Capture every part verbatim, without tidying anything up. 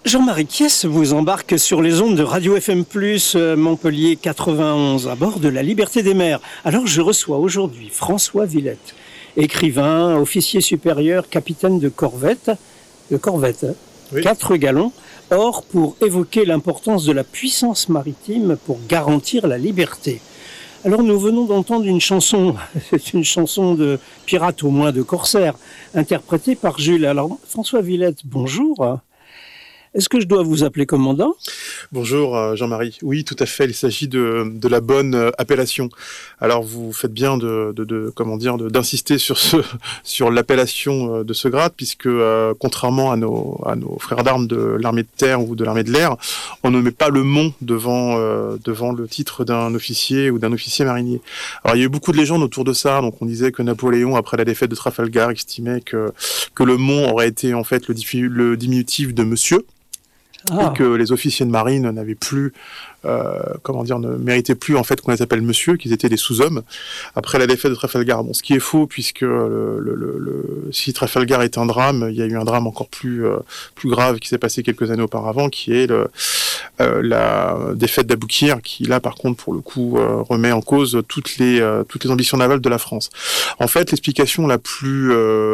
Jean-Marie Kies vous embarque sur les ondes de Radio F M plus, Montpellier quatre-vingt-onze, à bord de la Liberté des mers. Alors je reçois aujourd'hui François Villette, écrivain, officier supérieur, capitaine de corvette, de corvette, hein, oui. quatre galons, or pour évoquer l'importance de la puissance maritime pour garantir la liberté. Alors nous venons d'entendre une chanson, c'est une chanson de pirate, au moins de corsaire, interprétée par Jules. Alors François Villette, bonjour. Est-ce que je dois vous appeler commandant ? Bonjour Jean-Marie. Oui, tout à fait. Il s'agit de, de la bonne appellation. Alors vous faites bien de, de, de comment dire, de, d'insister sur ce, sur l'appellation de ce grade, puisque euh, contrairement à nos, à nos frères d'armes de l'armée de terre ou de l'armée de l'air, on ne met pas le mont devant, euh, devant le titre d'un officier ou d'un officier marinier. Alors il y a eu beaucoup de légendes autour de ça. Donc on disait que Napoléon, après la défaite de Trafalgar, estimait que que le mont aurait été en fait le, diffu, le diminutif de monsieur. Ah. Et que les officiers de marine n'avaient plus, euh, comment dire, ne méritaient plus en fait qu'on les appelle monsieur, qu'ils étaient des sous-hommes. Après la défaite de Trafalgar, bon, ce qui est faux puisque le, le, le, le, si Trafalgar est un drame, il y a eu un drame encore plus euh, plus grave qui s'est passé quelques années auparavant, qui est le, euh, la défaite d'Aboukir, qui là par contre pour le coup euh, remet en cause toutes les euh, toutes les ambitions navales de la France. En fait, l'explication la plus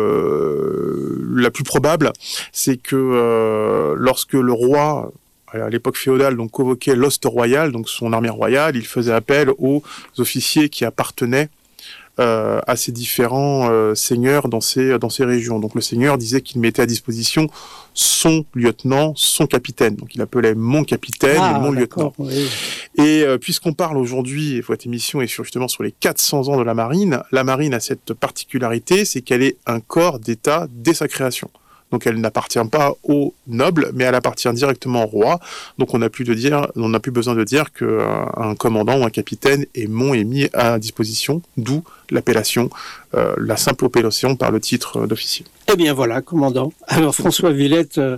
euh, la plus probable, c'est que euh, lorsque le roi à l'époque féodale, donc convoquait l'host royal, donc son armée royale, il faisait appel aux officiers qui appartenaient euh, à ces différents euh, seigneurs dans ces dans ces régions. Donc le seigneur disait qu'il mettait à disposition son lieutenant, son capitaine. Donc il appelait mon capitaine ah, et mon lieutenant. Oui. Et euh, puisqu'on parle aujourd'hui, et votre émission est sur, justement sur les quatre cents ans de la marine, la marine a cette particularité, c'est qu'elle est un corps d'État dès sa création. Donc elle n'appartient pas aux nobles, mais elle appartient directement au roi. Donc on n'a plus de dire, on n'a plus besoin de dire qu'un commandant ou un capitaine est mon est mis à disposition, d'où l'appellation, euh, la simple appellation par le titre d'officier. Eh bien voilà, commandant. Alors François Villette, euh,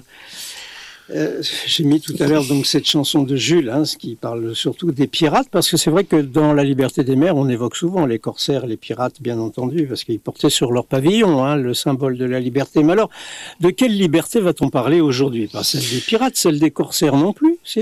euh, j'ai mis tout à l'heure donc cette chanson de Jules, hein, ce qui parle surtout des pirates, parce que c'est vrai que dans la Liberté des mers, on évoque souvent les corsaires, les pirates, bien entendu, parce qu'ils portaient sur leur pavillon hein, le symbole de la liberté. Mais alors, de quelle liberté va-t-on parler aujourd'hui ? Pas celle des pirates, celle des corsaires non plus, si ?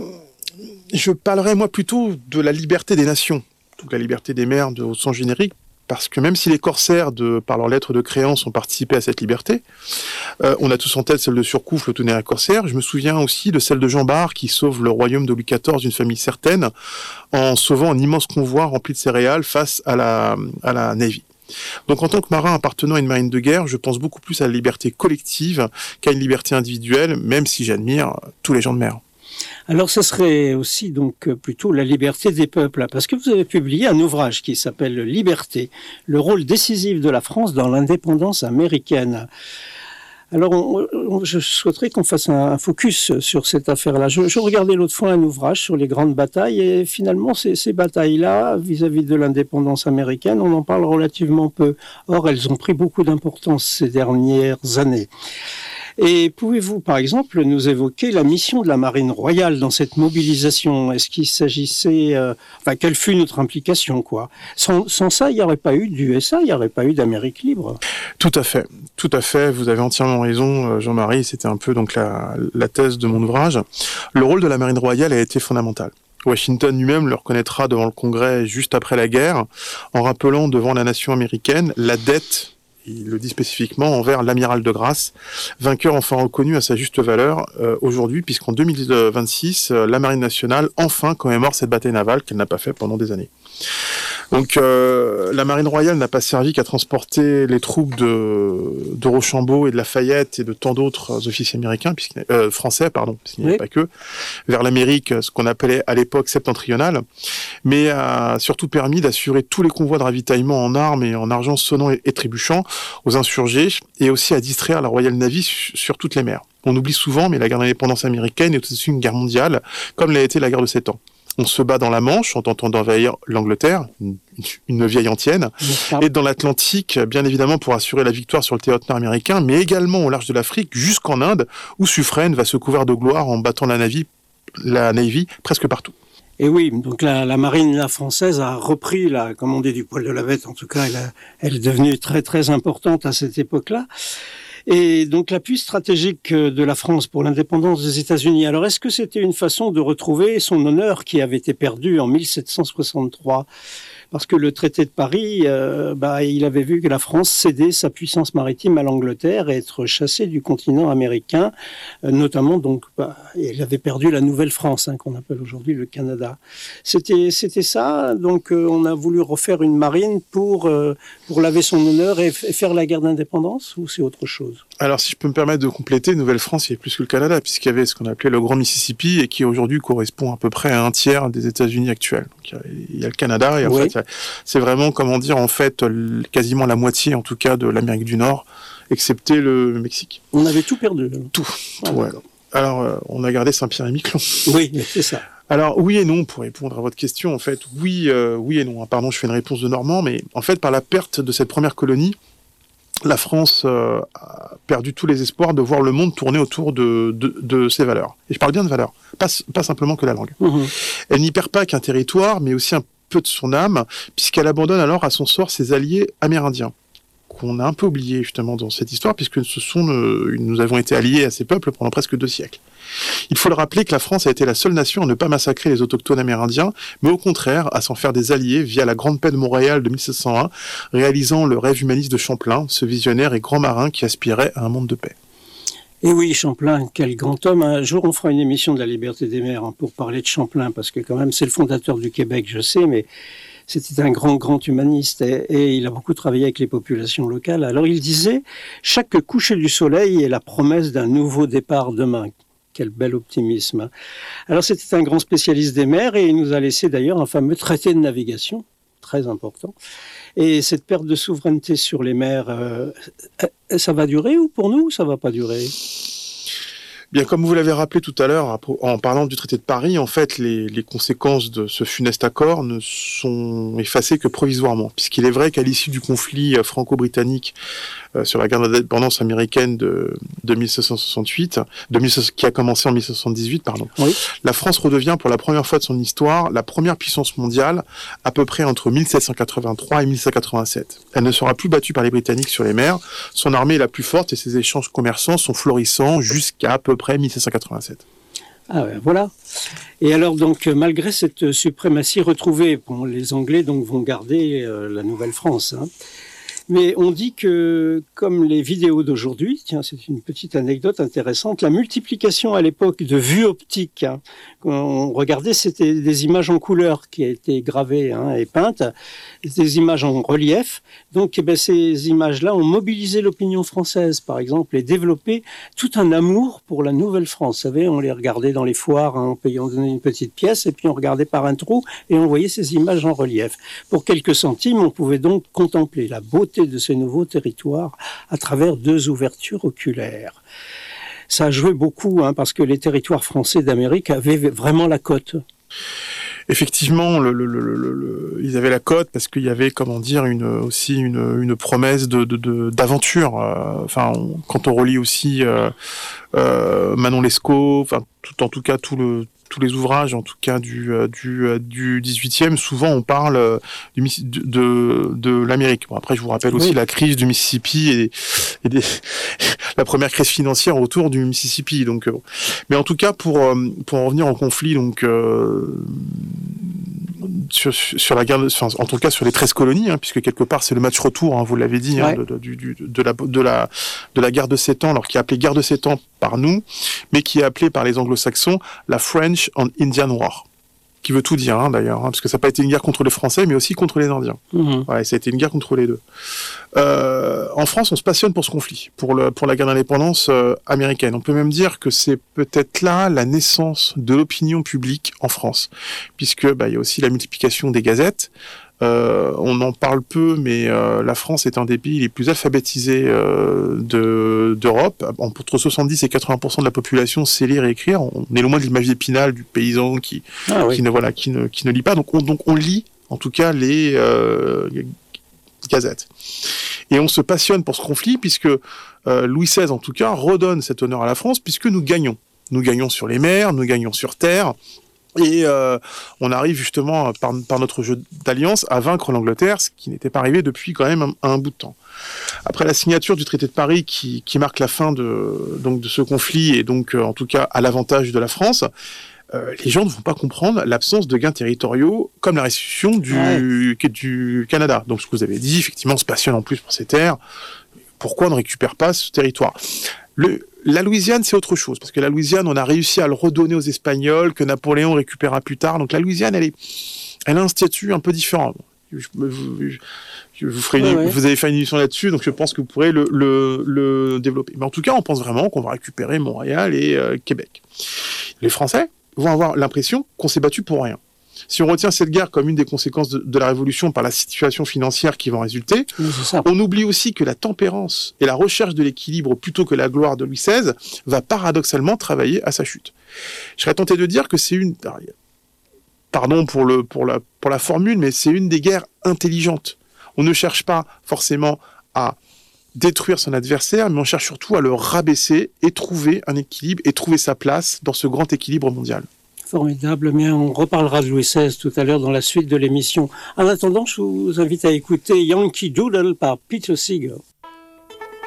Je parlerai moi plutôt de la liberté des nations, toute la liberté des mers de, au sens générique. Parce que même si les corsaires, de, par leurs lettres de créance, ont participé à cette liberté, euh, on a tous en tête celle de Surcouf, le tonnerre corsaire. Je me souviens aussi de celle de Jean Bart, qui sauve le royaume de Louis quatorze d'une famille certaine, en sauvant un immense convoi rempli de céréales face à la, à la Navy. Donc en tant que marin appartenant à une marine de guerre, je pense beaucoup plus à la liberté collective qu'à une liberté individuelle, même si j'admire tous les gens de mer. Alors, ce serait aussi donc plutôt la liberté des peuples, parce que vous avez publié un ouvrage qui s'appelle « Liberté, le rôle décisif de la France dans l'indépendance américaine ». Alors, on, on, je souhaiterais qu'on fasse un, un focus sur cette affaire-là. Je, je regardais l'autre fois un ouvrage sur les grandes batailles, et finalement, ces, ces batailles-là, vis-à-vis de l'indépendance américaine, on en parle relativement peu. Or, elles ont pris beaucoup d'importance ces dernières années. Et pouvez-vous, par exemple, nous évoquer la mission de la Marine royale dans cette mobilisation ? Est-ce qu'il s'agissait... Euh, enfin, quelle fut notre implication, quoi ? Sans, sans ça, il n'y aurait pas eu d'U S A, il n'y aurait pas eu d'Amérique libre. Tout à fait, tout à fait. Vous avez entièrement raison, Jean-Marie. C'était un peu donc la, la thèse de mon ouvrage. Le rôle de la Marine royale a été fondamental. Washington lui-même le reconnaîtra devant le Congrès juste après la guerre, en rappelant devant la nation américaine la dette, il le dit spécifiquement, envers l'amiral de Grasse, vainqueur enfin reconnu à sa juste valeur euh, aujourd'hui, puisqu'en deux mille vingt-six, euh, la Marine nationale enfin commémore cette bataille navale qu'elle n'a pas fait pendant des années. Donc euh, la Marine royale n'a pas servi qu'à transporter les troupes de, de Rochambeau et de Lafayette et de tant d'autres officiers américains, euh, français, pardon, puisqu'il n'y avait oui. pas que, vers l'Amérique, ce qu'on appelait à l'époque septentrionale, mais a surtout permis d'assurer tous les convois de ravitaillement en armes et en argent sonnant et, et trébuchant aux insurgés, et aussi à distraire la Royal Navy sur, sur toutes les mers. On oublie souvent, mais la guerre d'indépendance américaine est aussi une guerre mondiale, comme l'a été la guerre de Sept Ans. On se bat dans la Manche en tentant d'envahir l'Angleterre, une, une vieille antienne, et dans l'Atlantique, bien évidemment, pour assurer la victoire sur le théâtre nord-américain, mais également au large de l'Afrique, jusqu'en Inde, où Suffren va se couvrir de gloire en battant la Navy, la Navy presque partout. Et oui, donc la, la marine la française a repris, la, comme on dit, du poil de la bête, en tout cas, elle, a, elle est devenue très très importante à cette époque-là. Et donc l'appui stratégique de la France pour l'indépendance des États-Unis. Alors est-ce que c'était une façon de retrouver son honneur qui avait été perdu en mille sept cent soixante-trois ? Parce que le traité de Paris, euh, bah, il avait vu que la France cédait sa puissance maritime à l'Angleterre et être chassée du continent américain, euh, notamment donc, bah, il avait perdu la Nouvelle-France, hein, qu'on appelle aujourd'hui le Canada. C'était, c'était ça. Donc, euh, on a voulu refaire une marine pour euh, pour laver son honneur et, f- et faire la guerre d'indépendance, ou c'est autre chose ? Alors, si je peux me permettre de compléter, Nouvelle-France, il y avait plus que le Canada, puisqu'il y avait ce qu'on appelait le Grand Mississippi, et qui aujourd'hui correspond à peu près à un tiers des États-Unis actuels. Donc, il y a, il y a le Canada, et en Oui. fait, c'est vraiment, comment dire, en fait, quasiment la moitié, en tout cas, de l'Amérique du Nord, excepté le Mexique. On avait tout perdu. Tout. Ah, ouais. Alors, euh, on a gardé Saint-Pierre-et-Miquelon. Oui, c'est ça. Alors, oui et non, pour répondre à votre question, en fait, oui, euh, oui et non. Pardon, je fais une réponse de Normand, mais en fait, par la perte de cette première colonie, la France euh, a perdu tous les espoirs de voir le monde tourner autour de, de, de ses valeurs. Et je parle bien de valeurs, pas, pas simplement que la langue. Mmh. Elle n'y perd pas qu'un territoire, mais aussi un peu de son âme, puisqu'elle abandonne alors à son sort ses alliés amérindiens, qu'on a un peu oubliés justement dans cette histoire, puisque ce sont, euh, nous avons été alliés à ces peuples pendant presque deux siècles. Il faut le rappeler que la France a été la seule nation à ne pas massacrer les autochtones amérindiens, mais au contraire à s'en faire des alliés via la Grande Paix de Montréal de mille sept cent un, réalisant le rêve humaniste de Champlain, ce visionnaire et grand marin qui aspirait à un monde de paix. Et oui, Champlain, quel grand homme. Un jour, on fera une émission de la liberté des mers, hein, pour parler de Champlain, parce que quand même, c'est le fondateur du Québec, je sais, mais c'était un grand, grand humaniste et, et il a beaucoup travaillé avec les populations locales. Alors, il disait, chaque coucher du soleil est la promesse d'un nouveau départ demain. Quel bel optimisme. Alors, c'était un grand spécialiste des mers et il nous a laissé d'ailleurs un fameux traité de navigation, très important. Et cette perte de souveraineté sur les mers, euh, ça va durer ou pour nous, ça va pas durer ? Bien, comme vous l'avez rappelé tout à l'heure, en parlant du traité de Paris, en fait, les, les conséquences de ce funeste accord ne sont effacées que provisoirement, puisqu'il est vrai qu'à l'issue du conflit franco-britannique euh, sur la guerre d'indépendance américaine de, de mille sept cent soixante-huit, de mille, qui a commencé en mille sept cent soixante-dix-huit, pardon, oui. La France redevient pour la première fois de son histoire la première puissance mondiale, à peu près entre mille sept cent quatre-vingt-trois et mille sept cent quatre-vingt-sept. Elle ne sera plus battue par les Britanniques sur les mers, son armée est la plus forte et ses échanges commerçants sont florissants jusqu'à à peu près mille sept cent quatre-vingt-sept. Ah ben voilà. Et alors donc malgré cette suprématie retrouvée, bon, les Anglais donc vont garder euh, la Nouvelle-France, hein. Mais on dit que, comme les vidéos d'aujourd'hui, tiens, c'est une petite anecdote intéressante, la multiplication à l'époque de vues optiques, hein, on regardait, c'était des images en couleur qui étaient gravées, hein, et peintes, des images en relief. Donc, eh ben, ces images-là ont mobilisé l'opinion française, par exemple, et développé tout un amour pour la Nouvelle-France. Vous savez, on les regardait dans les foires, hein, en payant une petite pièce, et puis on regardait par un trou, et on voyait ces images en relief. Pour quelques centimes, on pouvait donc contempler la beauté de ces nouveaux territoires à travers deux ouvertures oculaires. Ça a joué beaucoup, hein, parce que les territoires français d'Amérique avaient vraiment la cote. Effectivement, le, le, le, le, ils avaient la cote parce qu'il y avait, comment dire, une, aussi une, une promesse de, de, de, d'aventure. Euh, enfin, on, quand on relit aussi euh, euh, Manon Lescaut, enfin, tout, en tout cas, tout le tous les ouvrages, en tout cas du du du dix-huitième, souvent on parle du, de de l'Amérique. Bon, après, je vous rappelle aussi oui. la crise du Mississippi et, et des, la première crise financière autour du Mississippi. Donc, bon. Mais en tout cas, pour pour en revenir au conflit, donc euh, sur sur la guerre, enfin, en tout cas sur les treize colonies, hein, puisque quelque part c'est le match retour, hein, vous l'avez dit, ouais. hein, de, de, de, de la de la de la guerre de Sept Ans, alors qui est appelée guerre de Sept Ans par nous, mais qui est appelée par les Anglo-Saxons la French and Indian War, qui veut tout dire, hein, d'ailleurs, hein, parce que ça n'a pas été une guerre contre les Français, mais aussi contre les Indiens. Mmh. Ouais, ça a été une guerre contre les deux. Euh, en France, on se passionne pour ce conflit, pour le pour la guerre d'indépendance euh, américaine. On peut même dire que c'est peut-être là la naissance de l'opinion publique en France, puisque bah il y a aussi la multiplication des gazettes. Euh, on en parle peu, mais euh, la France est un des pays les plus alphabétisés euh, de, d'Europe. Entre soixante-dix et quatre-vingts pour cent de la population sait lire et écrire. On est loin de l'image d'Épinal du paysan qui, ah, oui. qui ne voilà, qui ne qui ne lit pas. Donc on donc on lit en tout cas les, euh, les gazettes. Et on se passionne pour ce conflit puisque euh, Louis seize en tout cas redonne cet honneur à la France puisque nous gagnons. Nous gagnons sur les mers, nous gagnons sur terre. Et euh, on arrive justement par, par notre jeu d'alliance à vaincre l'Angleterre, ce qui n'était pas arrivé depuis quand même un, un bout de temps. Après la signature du traité de Paris qui, qui marque la fin de, donc, de ce conflit et donc euh, en tout cas à l'avantage de la France, euh, les gens ne vont pas comprendre l'absence de gains territoriaux comme la restitution du, ouais. du Canada. Donc ce que vous avez dit, effectivement, on se passionne en plus pour ces terres. Pourquoi on ne récupère pas ce territoire ? Le, la Louisiane, c'est autre chose, parce que la Louisiane, on a réussi à le redonner aux Espagnols, que Napoléon récupéra plus tard. Donc la Louisiane, elle, est, elle a un statut un peu différent. Je, je, je vous, ferai une, ouais, ouais. vous avez fait une émission là-dessus, donc je pense que vous pourrez le, le, le développer. Mais en tout cas, on pense vraiment qu'on va récupérer Montréal et euh, Québec. Les Français vont avoir l'impression qu'on s'est battu pour rien. Si on retient cette guerre comme une des conséquences de, de la Révolution par la situation financière qui va en résulter, oui, on oublie aussi que la tempérance et la recherche de l'équilibre plutôt que la gloire de Louis seize va paradoxalement travailler à sa chute. Je serais tenté de dire que c'est une... Pardon pour, le, pour, la, pour la formule, mais c'est une des guerres intelligentes. On ne cherche pas forcément à détruire son adversaire, mais on cherche surtout à le rabaisser et trouver un équilibre et trouver sa place dans ce grand équilibre mondial. Formidable, mais on reparlera de Louis seize tout à l'heure dans la suite de l'émission. En attendant, je vous invite à écouter Yankee Doodle par Peter Seeger.